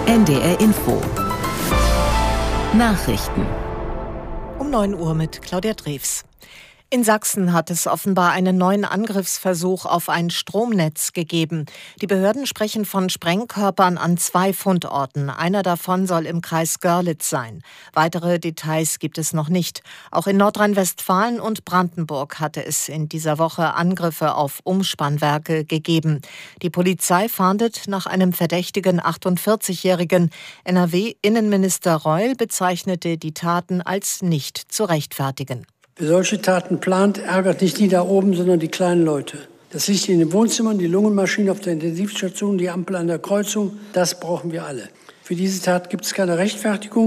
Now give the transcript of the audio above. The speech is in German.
NDR Info. Nachrichten. Um 9 Uhr mit Claudia Drews. In Sachsen hat es offenbar einen neuen Angriffsversuch auf ein Stromnetz gegeben. Die Behörden sprechen von Sprengkörpern an 2 Fundorten. Einer davon soll im Kreis Görlitz sein. Weitere Details gibt es noch nicht. Auch in Nordrhein-Westfalen und Brandenburg hatte es in dieser Woche Angriffe auf Umspannwerke gegeben. Die Polizei fahndet nach einem verdächtigen 48-Jährigen. NRW-Innenminister Reul bezeichnete die Taten als nicht zu rechtfertigen. Wer solche Taten plant, ärgert nicht die da oben, sondern die kleinen Leute. Das Licht in den Wohnzimmern, die Lungenmaschine auf der Intensivstation, die Ampel an der Kreuzung, das brauchen wir alle. Für diese Tat gibt es keine Rechtfertigung.